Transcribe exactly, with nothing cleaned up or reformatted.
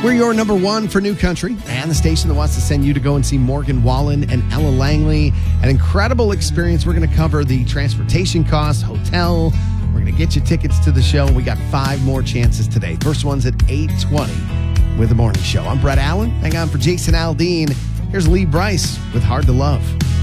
We're your number one for new country and the station that wants to send you to go and see Morgan Wallen and Ella Langley. An incredible experience. We're going to cover the transportation costs, hotel. We're going to get you tickets to the show. We got five more chances today. First one's at eight twenty with The Morning Show. I'm Brett Allen. Hang on for Jason Aldean. Here's Lee Bryce with Hard to Love.